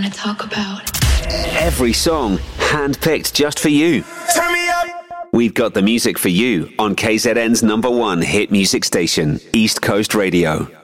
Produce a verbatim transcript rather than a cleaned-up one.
Talk about every song handpicked just for you. Turn me up. We've got the music for you on K Z N's number one hit music station, East Coast Radio.